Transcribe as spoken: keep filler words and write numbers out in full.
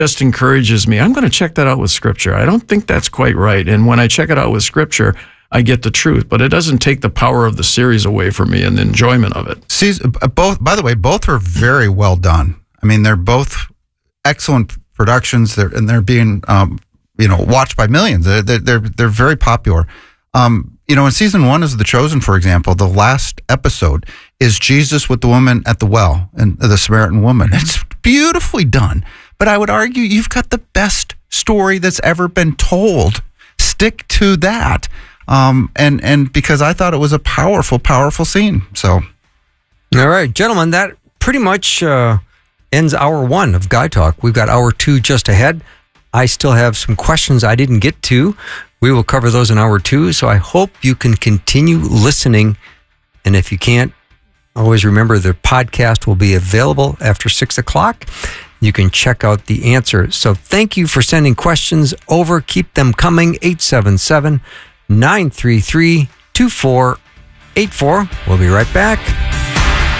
just encourages me. I'm going to check that out with Scripture. I don't think that's quite right. And when I check it out with Scripture, I get the truth, but it doesn't take the power of the series away from me and the enjoyment of it. Season, both, by the way, both are very well done. I mean, they're both excellent productions. They're and they're being, um, you know, watched by millions. They're they're they're very popular. Um, you know, in season one is The Chosen, for example, the last episode is Jesus with the woman at the well and the Samaritan woman. It's beautifully done. But I would argue you've got the best story that's ever been told. Stick to that. Um, and, and because I thought it was a powerful, powerful scene. So, all right, gentlemen, that pretty much uh, ends hour one of Guy Talk. We've got hour two just ahead. I still have some questions I didn't get to. We will cover those in hour two. So I hope you can continue listening. And if you can't, always remember the podcast will be available after six o'clock. You can check out the answer. So thank you for sending questions over. Keep them coming. eight seven seven, nine three three, two four eight four. We'll be right back.